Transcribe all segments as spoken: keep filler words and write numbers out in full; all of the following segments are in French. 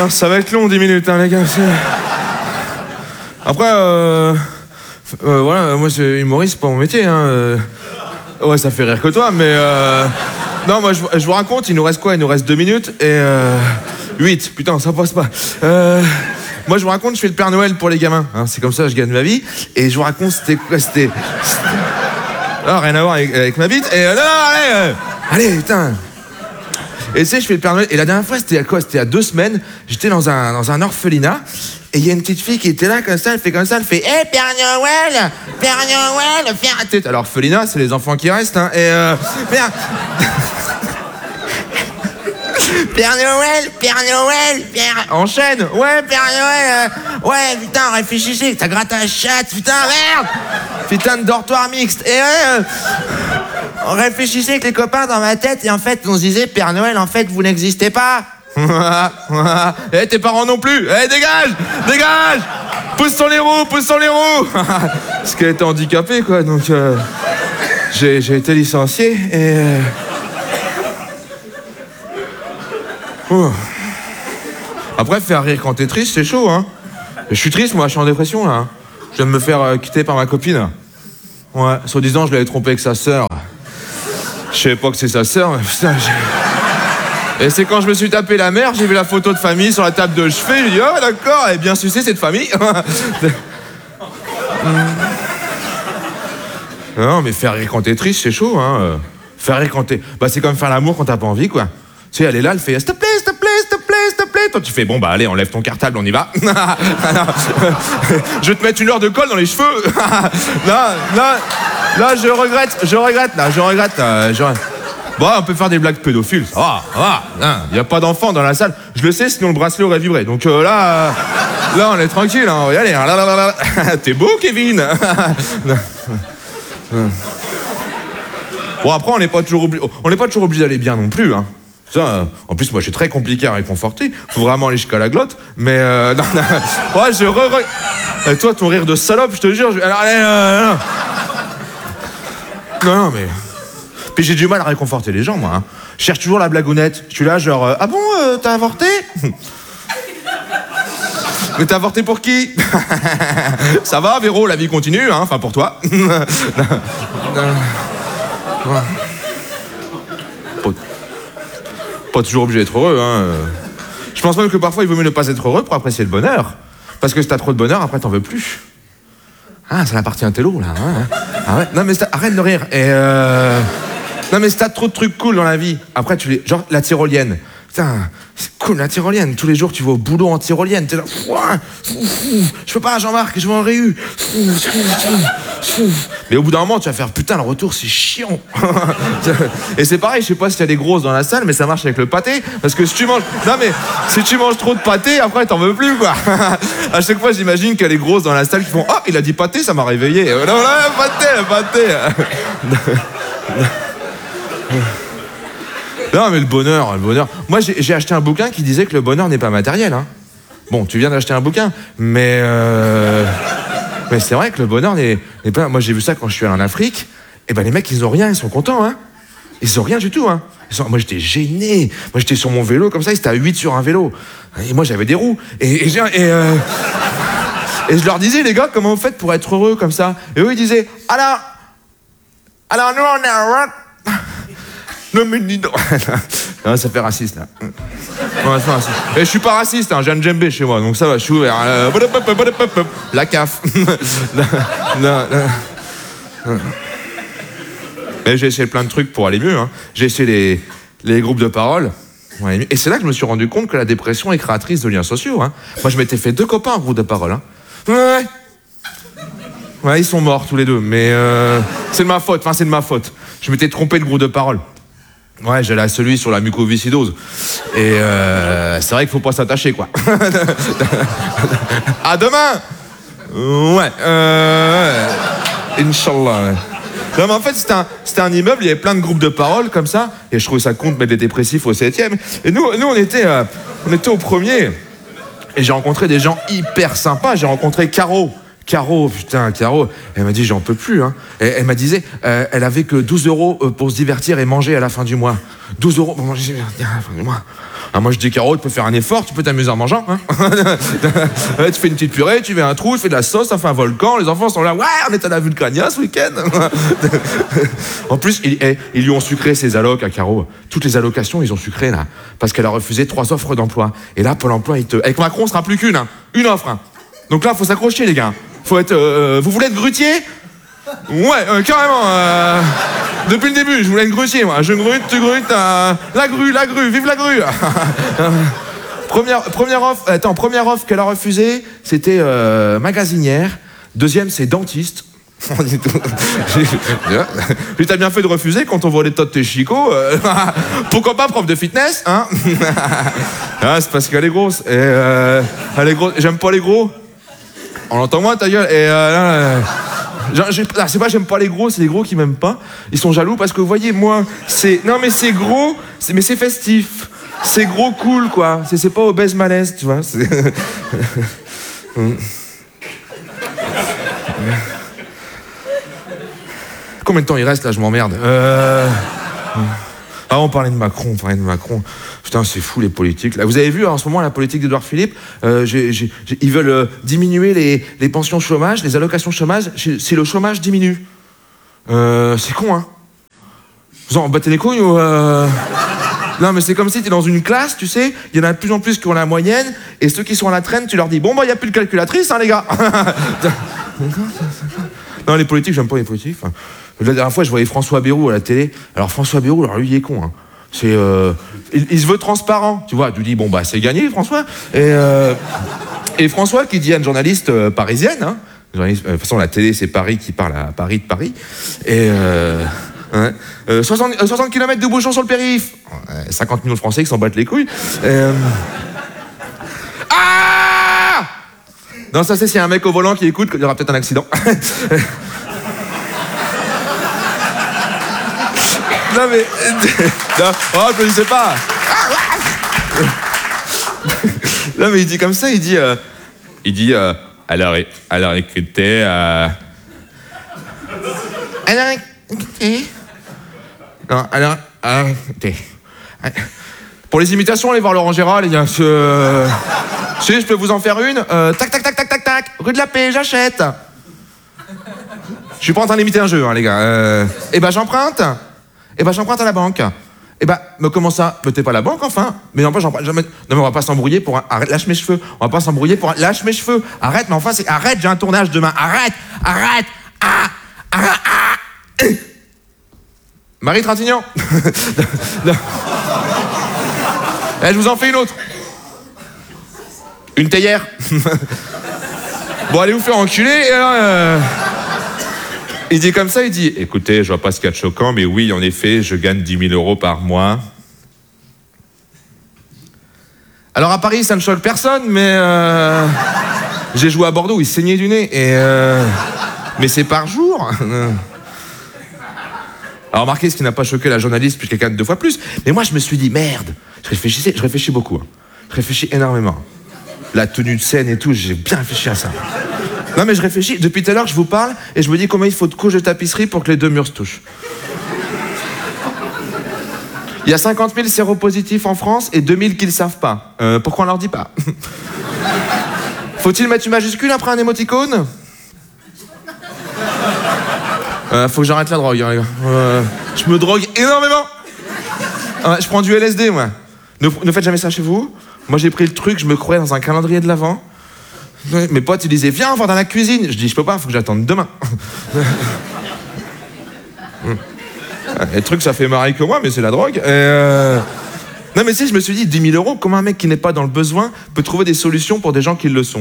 Alors, ça va être long, dix minutes, hein, les gars. Après, euh, euh, voilà, moi, c'est humoriste, c'est pas mon métier, hein. Euh, ouais, ça fait rire que toi, mais... Euh, non, moi, je, je vous raconte, il nous reste quoi? Il nous reste deux minutes et... Euh, huit, putain, ça passe pas. Euh, moi, je vous raconte, je fais le Père Noël pour les gamins. Hein, c'est comme ça, je gagne ma vie. Et je vous raconte, c'était quoi? C'était... Ah, rien à voir avec, avec ma bite. Et euh, non, allez, euh, allez, putain. Et tu sais, je fais le Père Noël. Et la dernière fois, c'était à quoi? C'était à deux semaines. J'étais dans un, dans un orphelinat. Et il y a une petite fille qui était là, comme ça. Elle fait comme ça. Elle fait hé, hey, Père Noël, Père Noël, Père. Alors, orphelinat, c'est les enfants qui restent. Hein, et euh, Père. Père Noël, Père Noël, Père... Enchaîne. Ouais, Père Noël. Euh... Ouais, putain, réfléchissez. T'as gratté la chatte, putain, merde. Putain de dortoir mixte. Et ouais, euh... on réfléchissait avec les copains dans ma tête. Et en fait, on se disait, Père Noël, en fait, vous n'existez pas. Et tes parents non plus. Eh, dégage, dégage. Pousse sur les roues, pousse sur les roues. Parce qu'elle était handicapée, quoi. Donc, euh... j'ai, j'ai été licencié. Et... Euh... Oh. Après, faire rire quand t'es triste, c'est chaud, hein. Je suis triste, moi, je suis en dépression, là. Hein. Je viens de me faire euh, quitter par ma copine. Ouais, soi-disant, je l'avais trompé avec sa sœur. Je savais pas que c'est sa sœur, mais putain, j'ai... Et c'est quand je me suis tapé la mère, j'ai vu la photo de famille sur la table de chevet, j'ai dit, oh, d'accord, elle est bien sucée, cette famille. Non, mais faire rire quand t'es triste, c'est chaud, hein. Faire rire quand t'es... Bah, c'est comme faire l'amour quand t'as pas envie, quoi. Tu sais, elle est là, elle fait « S'il te plaît, s'il te plaît, s'il te plaît, s'il te plaît !» Toi, tu fais « Bon, bah, allez, enlève ton cartable, on y va. » Je vais te mettre une heure de colle dans les cheveux. Là, là, là, je regrette, je regrette, là, je regrette. Là, je... Bon, on peut faire des blagues pédophiles, ça va, ça va. Il n'y a pas d'enfants dans la salle. Je le sais, sinon le bracelet aurait vibré. Donc euh, là, euh, là, on est tranquille, hein, on va y aller. Hein. Là, là, là, là. T'es beau, Kevin. Bon, après, on n'est pas toujours obligé, on n'est pas toujours obligé d'aller bien non plus, hein. Ça, euh, en plus, moi, je suis très compliqué à réconforter. Faut vraiment aller jusqu'à la glotte. Mais, euh, non, non. Ouais, je re... re... Et toi, ton rire de salope, je te jure, je... Alors, allez, euh, non. Non, non, mais... Puis j'ai du mal à réconforter les gens, moi. Hein. Je cherche toujours la blagounette. Je suis là, genre, euh, ah bon, euh, t'as avorté? Mais t'as avorté pour qui? Ça va, Véro, la vie continue, hein, enfin, pour toi. Ouais. Pas toujours obligé d'être heureux, hein. Je pense même que parfois il vaut mieux ne pas être heureux pour apprécier le bonheur. Parce que si t'as trop de bonheur, après t'en veux plus. Ah, ça appartient à Télo, là. Hein. Ah ouais. Non, mais arrête de rire. Et euh... Non, mais si t'as trop de trucs cool dans la vie, après tu les. Genre la tyrolienne. Putain, c'est cool la tyrolienne. Tous les jours tu vas au boulot en tyrolienne. T'es là. Je peux pas, Jean-Marc, je vais en réu. Mais au bout d'un moment, tu vas faire putain, le retour c'est chiant. Et c'est pareil, je sais pas s'il y a des grosses dans la salle, mais ça marche avec le pâté. Parce que si tu manges. Non, mais si tu manges trop de pâté, après t'en veux plus, quoi. À chaque fois, j'imagine qu'il y a des grosses dans la salle qui font ah, il a dit pâté, ça m'a réveillé. Non, non, pâté, le pâté. Non, mais le bonheur, le bonheur. Moi, j'ai, j'ai acheté un bouquin qui disait que le bonheur n'est pas matériel. Hein. Bon, tu viens d'acheter un bouquin, mais euh... mais c'est vrai que le bonheur n'est, n'est pas. Moi, j'ai vu ça quand je suis allé en Afrique. Et ben, les mecs, ils ont rien, ils sont contents, hein. Ils ont rien du tout, hein. Ils sont... Moi, j'étais gêné. Moi, j'étais sur mon vélo comme ça. Ils étaient à huit sur un vélo. Et moi, j'avais des roues. Et et, et, euh... et je leur disais, les gars, comment vous faites pour être heureux comme ça? Et eux, ils disaient, alors, alors nous, on est heureux. Non, mais dis donc. Non, ça fait raciste, là. Ouais, c'est raciste. Et je suis pas raciste, hein, j'ai un djembé chez moi, donc ça va, je suis ouvert. Euh... La C A F. Mais j'ai essayé plein de trucs pour aller mieux. Hein. J'ai essayé les, les groupes de parole. Et c'est là que je me suis rendu compte que la dépression est créatrice de liens sociaux. Hein. Moi, je m'étais fait deux copains en groupe de parole. Hein. Ouais. Ouais, ils sont morts tous les deux, mais euh, c'est de ma faute, enfin c'est de ma faute. Je m'étais trompé de groupe de parole. Ouais, j'allais à celui sur la mucoviscidose. Et euh, c'est vrai qu'il faut pas s'attacher, quoi. À demain. Ouais. Euh, ouais. Inch'Allah. Ouais. Non, mais en fait, c'était un, c'était un immeuble, il y avait plein de groupes de parole comme ça. Et je trouvais ça con de mettre des dépressifs au septième. Et nous, nous on, était, euh, on était au premier. Et j'ai rencontré des gens hyper sympas. J'ai rencontré Caro. Caro, putain, Caro, elle m'a dit j'en peux plus. Hein. Elle, elle m'a dit, euh, elle avait que douze euros pour se divertir et manger à la fin du mois. douze euros pour manger à la fin du mois. Ah, moi je dis Caro, tu peux faire un effort, tu peux t'amuser en mangeant. Hein. Ouais, tu fais une petite purée, tu fais un trou, tu fais de la sauce, ça fait un volcan, les enfants sont là, ouais, on est à la Vulcania ce week-end. En plus, ils, ils lui ont sucré ses allocs à Caro. Toutes les allocations, ils ont sucré là, parce qu'elle a refusé trois offres d'emploi. Et là, Pôle emploi, il te... avec Macron, ce sera plus qu'une, hein. Une offre. Hein. Donc là, faut s'accrocher les gars. Faut être. Euh, vous voulez être grutier? Ouais, euh, carrément. Euh, depuis le début, je voulais être grutier, moi. Je grute, tu grutes. Euh, la grue, la grue, vive la grue. première, première offre. Attends, première offre qu'elle a refusée, c'était euh, magasinière. Deuxième, c'est dentiste. Puis t'as bien fait de refuser quand on voit les tas de tes chicots. Euh, pourquoi pas prof de fitness, hein? Ah, c'est parce qu'elle est grosse. Et euh, elle est grosse. J'aime pas les gros. On l'entend moins ta gueule. Et euh, là, là, c'est pas j'aime pas les gros, c'est les gros qui m'aiment pas. Ils sont jaloux parce que vous voyez moi, c'est non mais c'est gros, c'est, mais c'est festif, c'est gros cool quoi. C'est, c'est pas obèse malaise, tu vois. C'est... Combien de temps il reste là? Je m'emmerde. Euh... Ah, on parlait de Macron, on parlait de Macron. Putain, c'est fou les politiques. Là, vous avez vu en ce moment la politique d'Édouard Philippe, euh, j'ai, j'ai, j'ai, ils veulent euh, diminuer les, les pensions chômage, les allocations chômage, si le chômage diminue. Euh, c'est con, hein. Vous en battez les couilles ou... Euh... Non, mais c'est comme si tu es dans une classe, tu sais, il y en a de plus en plus qui ont la moyenne, et ceux qui sont à la traîne, tu leur dis, bon, bah, il n'y a plus de calculatrice, hein, les gars. Non, les politiques, j'aime pas les politiques. Enfin, la dernière fois, je voyais François Bayrou à la télé. Alors, François Bayrou, alors lui, il est con, hein. C'est, euh, il, il se veut transparent, tu vois. Tu dis, bon, bah, c'est gagné, François. Et, euh, et François qui dit à une journaliste euh, parisienne, hein, journaliste, euh, de toute façon, la télé, c'est Paris qui parle à Paris de Paris. Et, euh, hein, euh, soixante, euh, soixante kilomètres de bouchons sur le périph'. Euh, cinquante millions de Français qui s'en battent les couilles. Euh, ah! Non, ça, c'est s'il y a un mec au volant qui écoute, il y aura peut-être un accident. Non, mais. Non, oh, je ne sais pas. Non, mais il dit comme ça, il dit. Euh, il dit. Euh, alors, alors, écoutez. Euh... Alors, écoutez. Non, alors, alors, écoutez. Pour les imitations, allez voir Laurent Gérard, les gars. Euh... Si, je peux vous en faire une. Euh, tac, tac, tac, tac, tac, tac. Rue de la Paix, j'achète. Je suis pas en train d'imiter un jeu, hein, les gars. Euh... Eh ben, j'emprunte. Eh ben, j'emprunte à la banque. Eh ben, mais comment ça? Mais t'es pas la banque, enfin? Mais non, pas j'emprunte jamais. Non, mais on va pas s'embrouiller pour un... Arrête, lâche mes cheveux. On va pas s'embrouiller pour un... Lâche mes cheveux. Arrête, mais enfin, c'est... Arrête, j'ai un tournage demain. Arrête, arrête. Ah, ah, ah. Marie Trintignant. Non. Eh, je vous en fais une autre. Une théière. Bon, allez vous faire enculer, et alors... Euh... Il dit comme ça, il dit, écoutez, je vois pas ce qu'il y a de choquant, mais oui, en effet, je gagne dix mille euros par mois. Alors à Paris, ça ne choque personne, mais euh, j'ai joué à Bordeaux, il saignait du nez, et euh, mais c'est par jour. Alors remarquez, ce qui n'a pas choqué la journaliste, puisqu'elle gagne deux fois plus, mais moi je me suis dit, merde, je réfléchissais, je réfléchis beaucoup, hein. Je réfléchis énormément. La tenue de scène et tout, j'ai bien réfléchi à ça. Non mais je réfléchis, depuis tout à l'heure je vous parle et je me dis combien il faut de couches de tapisserie pour que les deux murs se touchent. Il y a cinquante mille séropositifs en France et deux mille qui le savent pas. Euh, pourquoi on leur dit pas? Faut-il mettre une majuscule après un émoticône? euh, Faut que j'arrête la drogue, hein, les gars. Euh, je me drogue énormément. Euh, je prends du L S D, moi. Ne, ne faites jamais ça chez vous. Moi j'ai pris le truc, je me croyais dans un calendrier de l'Avent. Mes potes, ils disaient, viens, on va dans la cuisine. Je dis, je peux pas, faut que j'attende demain. Le truc, ça fait marrer que moi, mais c'est la drogue. Et euh... Non, mais si, je me suis dit, dix mille euros, comment un mec qui n'est pas dans le besoin peut trouver des solutions pour des gens qui le sont?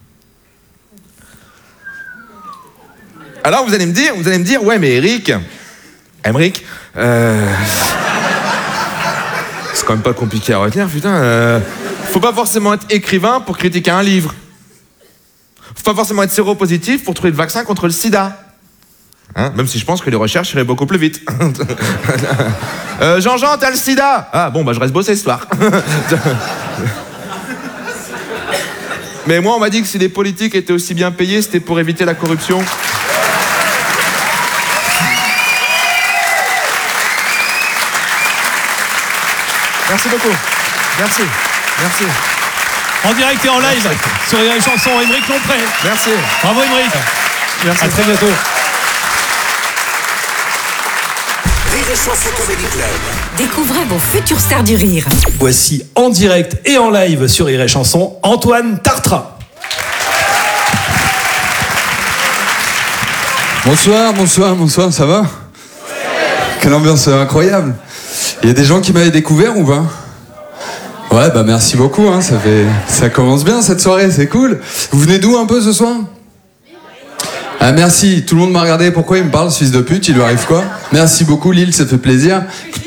Alors, vous allez me dire, vous allez me dire, ouais, mais Eric, Emeric, euh... c'est quand même pas compliqué à retenir, putain. Euh... Faut pas forcément être écrivain pour critiquer un livre. Faut pas forcément être séropositif pour trouver le vaccin contre le sida. Hein, même si je pense que les recherches iraient beaucoup plus vite. euh, Jean-Jean, t'as le sida? Ah bon, bah je reste bosser ce soir. Mais moi, on m'a dit que si les politiques étaient aussi bien payés, c'était pour éviter la corruption. Merci beaucoup. Merci. Merci. En direct et en live Merci. Sur les chansons, Aymeric Lompré. Merci. Bravo Aymeric. Merci. À très bientôt. Rire et Chanson Comedy Club. Découvrez vos futures stars du rire. Voici en direct et en live sur Rire et Chanson, Antoine Tartra. Bonsoir, bonsoir, bonsoir, ça va ? Quelle ambiance incroyable. Il y a des gens qui m'avaient découvert ou pas ? Ouais, bah merci beaucoup, hein, ça fait, ça commence bien cette soirée, c'est cool. Vous venez d'où un peu ce soir ? Ah merci, tout le monde m'a regardé, pourquoi il me parle, ce fils de pute, il lui arrive quoi ? Merci beaucoup Lille, ça fait plaisir.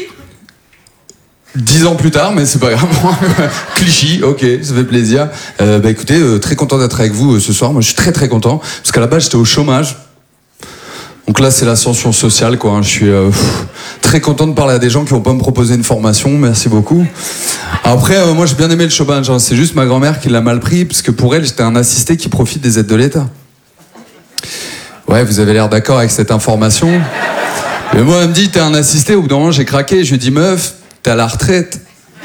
Dix ans plus tard, mais c'est pas grave. Clichy, ok, ça fait plaisir. Euh, bah écoutez, euh, très content d'être avec vous euh, ce soir, moi je suis très très content, parce qu'à la base j'étais au chômage. Donc là, c'est l'ascension sociale, quoi. Je suis euh, pff, très content de parler à des gens qui vont pas me proposer une formation. Merci beaucoup. Après, euh, moi, j'ai bien aimé le chômage. Hein. C'est juste ma grand-mère qui l'a mal pris, parce que pour elle, j'étais un assisté qui profite des aides de l'État. Ouais, vous avez l'air d'accord avec cette information. Mais moi, elle me dit, t'es un assisté. Au bout d'un moment, j'ai craqué. Je lui ai dit, meuf, t'es à la retraite.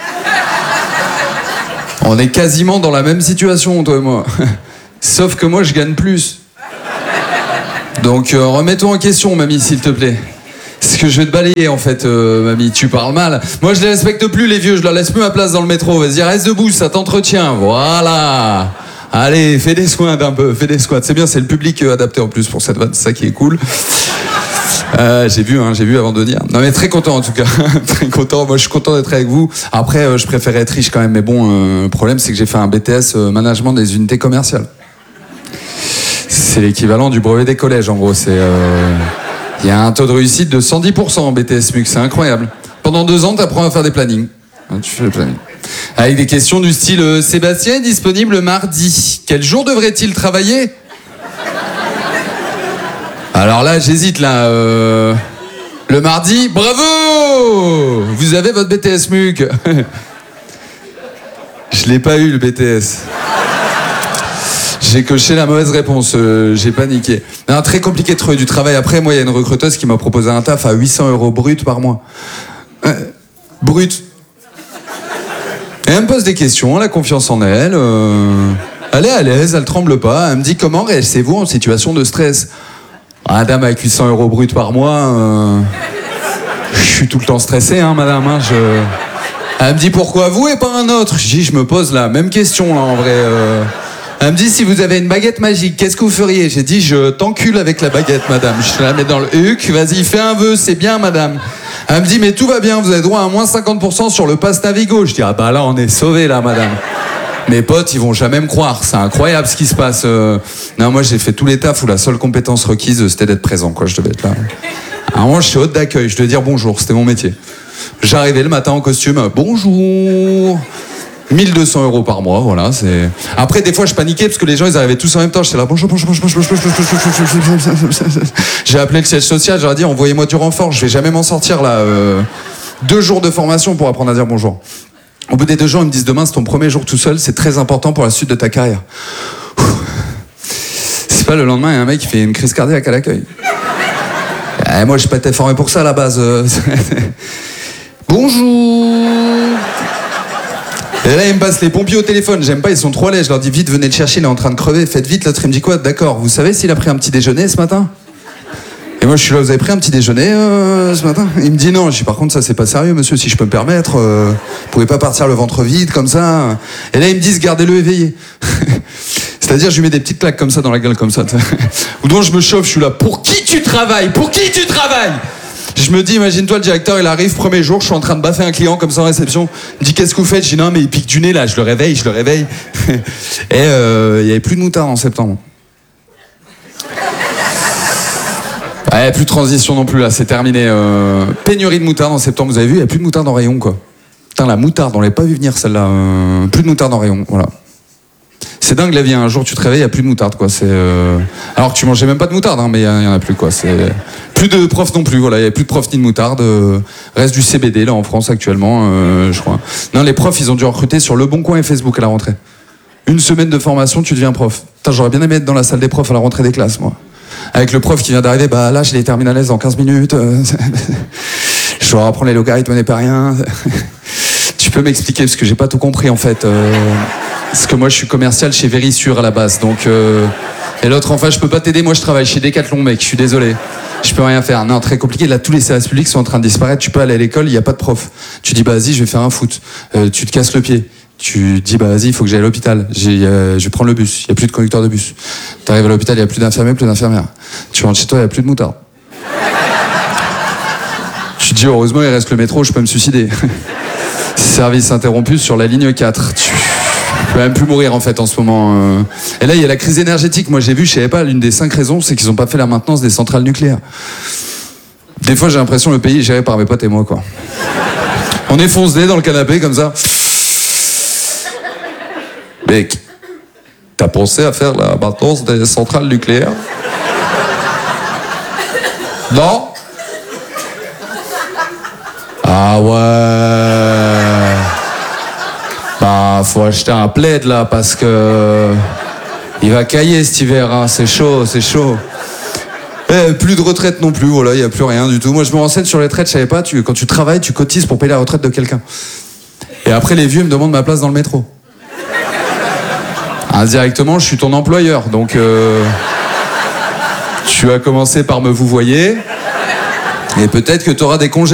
On est quasiment dans la même situation, toi et moi. Sauf que moi, je gagne plus. Donc euh, remets-toi en question, mamie, s'il te plaît. C'est que je vais te balayer, en fait, euh, mamie. Tu parles mal. Moi, je les respecte plus, les vieux. Je leur laisse plus ma place dans le métro. Vas-y, reste debout, ça t'entretient. Voilà. Allez, fais des squats un peu, fais des squats. C'est bien, c'est le public euh, adapté en plus pour cette vanne. C'est ça qui est cool. Euh, j'ai vu, hein, j'ai vu avant de venir. Non, mais très content en tout cas. Très content. Moi, je suis content d'être avec vous. Après, euh, je préférais être riche quand même. Mais bon, euh, le problème, c'est que j'ai fait un B T S euh, management des unités commerciales. C'est l'équivalent du brevet des collèges, en gros. C'est, euh... il y a un taux de réussite de cent dix pour cent en B T S M U C, c'est incroyable. Pendant deux ans, tu apprends à faire des plannings. Tu fais le planning. Avec des questions du style euh, Sébastien est disponible mardi. Quel jour devrait-il travailler ? Alors là, j'hésite là. Euh... Le mardi, bravo ! Vous avez votre B T S M U C. Je l'ai pas eu le B T S. J'ai coché la mauvaise réponse, euh, j'ai paniqué. Non, très compliqué de trouver du travail. Après, moi, il y a une recruteuse qui m'a proposé un taf à huit cents euros brut par mois. Euh, brut. Et elle me pose des questions, elle a confiance en elle. Euh, elle est à l'aise, elle tremble pas. Elle me dit comment réagissez-vous en situation de stress ? Ah, madame, avec huit cents euros brut par mois, euh, je suis tout le temps stressé, hein, madame. Hein, je... Elle me dit pourquoi vous et pas un autre ? Je dis, je me pose la même question, là, en vrai. Euh... Elle me dit, si vous avez une baguette magique, qu'est-ce que vous feriez ? J'ai dit, je t'encule avec la baguette, madame. Je la mets dans le huc, vas-y, fais un vœu, c'est bien, madame. Elle me dit, mais tout va bien, vous avez droit à moins cinquante pour cent sur le pass Navigo. Je dis, ah bah là, on est sauvés, là, madame. Mes potes, ils vont jamais me croire, c'est incroyable ce qui se passe. Euh... Non, moi, j'ai fait tous les tafs où la seule compétence requise, c'était d'être présent, quoi, je devais être là. À un moment, je suis hôte d'accueil, je devais dire bonjour, c'était mon métier. J'arrivais le matin en costume, bonjour. mille deux cents euros par mois, voilà, c'est... Après, des fois, je paniquais parce que les gens, ils arrivaient tous en même temps. J'étais là, bonjour, bonjour, bonjour, bonjour, bonjour, bonjour. J'ai appelé le siège social, j'ai dit, envoyez-moi du renfort, je vais jamais m'en sortir, là. Euh... Deux jours de formation pour apprendre à dire bonjour. Au bout des deux jours, ils me disent, demain, c'est ton premier jour tout seul, c'est très important pour la suite de ta carrière. C'est pas le lendemain, il y a un mec qui fait une crise cardiaque à l'accueil. Et moi, je suis pas été formé pour ça, à la base. Bonjour. Et là, il me passe les pompiers au téléphone. J'aime pas, ils sont trop laids. Je leur dis vite, venez le chercher, il est en train de crever. Faites vite. L'autre, il me dit quoi ? D'accord. Vous savez s'il a pris un petit déjeuner ce matin ? Et moi, je suis là, vous avez pris un petit déjeuner euh, ce matin ? Il me dit non. Je dis par contre, ça, c'est pas sérieux, monsieur, si je peux me permettre. Euh, vous pouvez pas partir le ventre vide comme ça. Et là, ils me disent, gardez-le éveillé. C'est-à-dire, je lui mets des petites claques comme ça dans la gueule, comme ça. Ou donc, je me chauffe, je suis là. Pour qui tu travailles ? Pour qui tu travailles ? Je me dis, imagine-toi, le directeur, il arrive, premier jour, je suis en train de baffer un client comme ça en réception. Il me dit, qu'est-ce que vous faites ? Je dis, non, mais il pique du nez, là, je le réveille, je le réveille. Et euh, il n'y avait plus de moutarde en septembre. Ouais, plus de transition non plus, là, c'est terminé. Euh, pénurie de moutarde en septembre, vous avez vu, il n'y a plus de moutarde en rayon, quoi. Putain, la moutarde, on l'avait pas vu venir, celle-là. Euh, plus de moutarde en rayon, voilà. C'est dingue la vie, un jour tu te réveilles, il n'y a plus de moutarde, quoi. C'est, euh... Alors que tu mangeais même pas de moutarde, hein, mais il n'y en a plus, quoi. C'est... Plus de profs non plus, voilà, il n'y a plus de profs ni de moutarde. Euh... Reste du C B D, là, en France, actuellement, euh, je crois. Non, les profs, ils ont dû recruter sur Le Bon Coin et Facebook à la rentrée. Une semaine de formation, tu deviens prof. Putain, j'aurais bien aimé être dans la salle des profs à la rentrée des classes, moi. Avec le prof qui vient d'arriver, bah là, j'ai les terminales dans quinze minutes. Je dois apprendre les logarithmes n'est pas rien. Tu peux m'expliquer, parce que j'ai pas tout compris, en fait. Euh... Parce que moi, je suis commercial chez Verisure à la base, donc... Euh... Et l'autre, enfin, je peux pas t'aider, moi, je travaille chez Decathlon, mec, je suis désolé. Je peux rien faire. Non, très compliqué. Là, tous les services publics sont en train de disparaître. Tu peux aller à l'école, il n'y a pas de prof. Tu dis, bah, vas-y, je vais faire un foot. Euh, tu te casses le pied. Tu dis, bah, vas-y, il faut que j'aille à l'hôpital. J'ai, euh, je vais prendre le bus. Il n'y a plus de conducteur de bus. Tu arrives à l'hôpital, il n'y a plus d'infirmiers, plus d'infirmières. Tu rentres chez toi, il n'y a plus de moutarde. Tu te dis, heureusement, il reste le métro, je peux me suicider. Service interrompu sur la ligne quatre. Tu peux même plus mourir, en fait, en ce moment. Et là, il y a la crise énergétique. Moi, j'ai vu, je savais pas, l'une des cinq raisons, c'est qu'ils n'ont pas fait la maintenance des centrales nucléaires. Des fois, j'ai l'impression que le pays est géré par mes potes et moi, quoi. On est foncé dans le canapé, comme ça. Mec, t'as pensé à faire la maintenance des centrales nucléaires? Non? Ah ouais. Bah, faut acheter un plaid, là, parce que... Il va cailler cet hiver, hein. C'est chaud, c'est chaud. Eh, plus de retraite non plus, voilà, il n'y a plus rien du tout. Moi, je me renseigne sur les retraites, je savais pas, tu, quand tu travailles, tu cotises pour payer la retraite de quelqu'un. Et après, les vieux me demandent ma place dans le métro. Indirectement, je suis ton employeur, donc... Euh, tu as commencé par me vouvoyer, et peut-être que tu auras des congés.